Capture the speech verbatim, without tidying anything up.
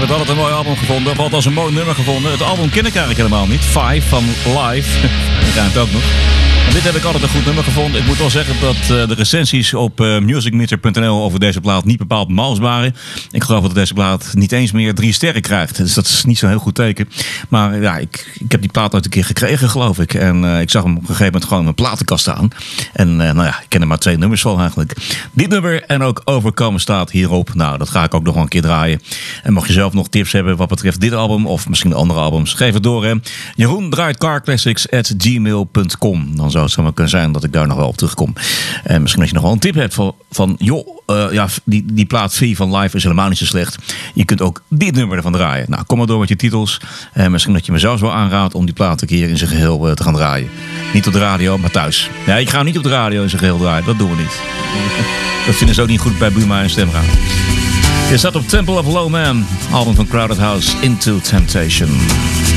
heb het altijd een mooi album gevonden. Of althans een mooi nummer gevonden. Het album ken ik eigenlijk helemaal niet. Five van Live. Dat ruimt ook nog. En dit heb ik altijd een goed nummer gevonden. Ik moet wel zeggen dat uh, de recensies op uh, musicmeter punt n l over deze plaat niet bepaald mals waren. Ik geloof dat deze plaat niet eens meer drie sterren krijgt. Dus dat is niet zo'n heel goed teken. Maar ja, ik, ik heb die plaat ooit een keer gekregen, geloof ik. En uh, ik zag hem op een gegeven moment gewoon in mijn platenkast staan. En uh, nou ja, ik ken er maar twee nummers van eigenlijk. Dit nummer en ook Overkomen staat hierop. Nou, dat ga ik ook nog wel een keer draaien. En mocht je zelf nog tips hebben wat betreft dit album of misschien de andere albums, geef het door, hè. Jeroen draait carclassics at gmail punt com. Dan zou het zo maar kunnen zijn dat ik daar nog wel op terugkom. En misschien dat je nog wel een tip hebt van, van joh, uh, ja, die, die plaat vier van Live is helemaal niet zo slecht. Je kunt ook dit nummer ervan draaien. Nou, kom maar door met je titels. En misschien dat je me zelfs wel aanraadt om die plaat een keer in zijn geheel uh, te gaan draaien. Niet op de radio, maar thuis. Nee, ik ga niet op de radio in zijn geheel draaien. Dat doen we niet. Dat vinden ze ook niet goed bij Buma en Stemra. Je staat op Temple of Low Man, album van Crowded House, Into Temptation.